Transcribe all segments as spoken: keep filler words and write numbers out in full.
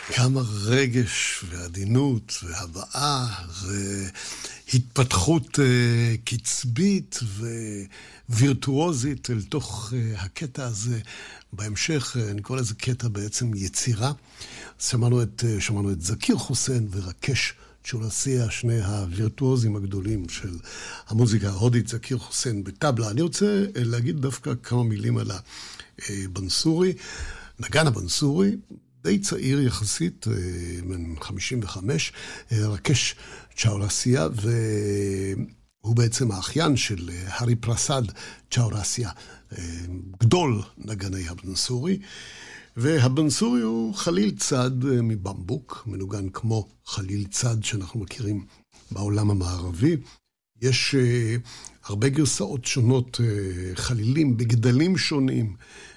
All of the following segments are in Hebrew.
כמה רגש ועדינות והבעה והתפתחות קצבית ווירטואוזית אל תוך הקטע הזה. בהמשך, אני קורא לזה קטע בעצם יצירה. שמענו את, שמענו את זכיר חוסיין ורקש צ'ולסיה, שני הווירטואוזים הגדולים של המוזיקה ההודית, זכיר חוסיין בטבלה. אני רוצה להגיד דווקא כמה מילים על הבנסורי. נגן הבנסורי, די צעיר יחסית, בן חמישים וחמש, רקש צ'אורסיה, והוא בעצם האחיין של הרי פרסד צ'אורסיה, גדול נגני הבנסורי. והבנסורי הוא חליל צד מבמבוק, מנוגן כמו חליל צד שאנחנו מכירים בעולם המערבי. יש הרבה גרסאות שונות, חלילים בגדלים שונים,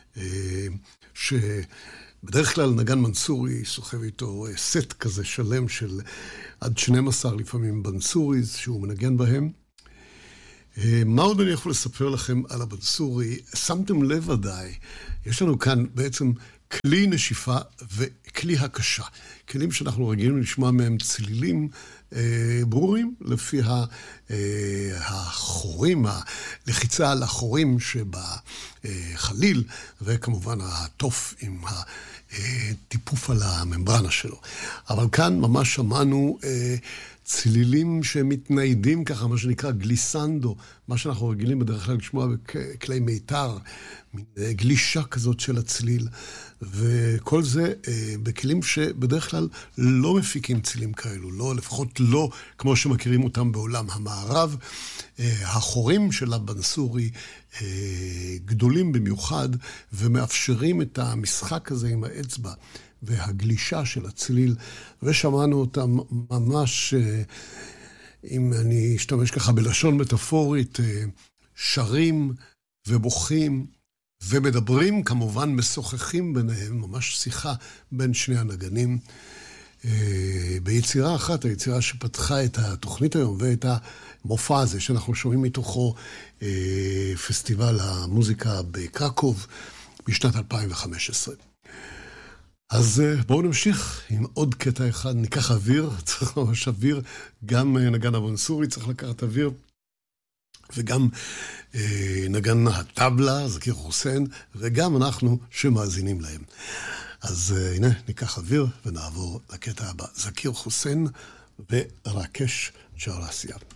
שבדרך כלל נגן מנסורי סוחב איתו סט כזה שלם של עד שנים עשר לפעמים בנסוריז שהוא מנגן בהם. מה עוד אני יכול לספר לכם על הבנסורי? שמתם לב ודאי, יש לנו כאן בעצם כלי נשיפה וכלי הקשה. כלים שאנחנו רגילים לשמוע מהם צלילים אה, ברורים, לפי ה, אה, החורים, הלחיצה על החורים שבחליל, וכמובן הטוף עם הטיפוף על הממברנה שלו. אבל כאן ממש שמענו אה, צלילים שמתניידים ככה, מה שנקרא גליסנדו, מה שאנחנו רגילים בדרך כלל לשמוע בכלי מיתר, גלישה כזאת של הצליל, וכל זה אה, בכלים שבדרך כלל לא מפיקים צלילים כאלו, לא, לפחות לא כמו שמכירים אותם בעולם המערב. אה, החורים של הבנסורי אה, גדולים במיוחד, ומאפשרים את המשחק הזה עם האצבע, והגלישה של הצליל, ושמענו אותם ממש, אם אני אשתמש ככה בלשון מטאפורית, שרים ובוכים ומדברים, כמובן משוחחים ביניהם, ממש שיחה בין שני הנגנים. ביצירה אחת, היצירה שפתחה את התוכנית היום ואת המופע הזה, שאנחנו שומעים מתוכו פסטיבל המוזיקה בקרקוב בשנת אלפיים וחמש עשרה. אז בואו נמשיך עם עוד קטע אחד, ניקח אוויר, צריך ממש אוויר, גם נגן הבנסורי צריך לקחת אוויר, וגם אה, נגן הטבלה, זכיר חוסיין, וגם אנחנו שמאזינים להם. אז אה, הנה, ניקח אוויר ונעבור לקטע הבא, זכיר חוסיין ורקש צ'אורסיה.